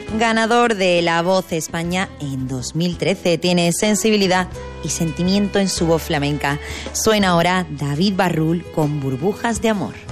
ganador de La Voz España en 2013. Tiene sensibilidad y sentimiento en su voz flamenca. Suena ahora David Barrul con Burbujas de Amor.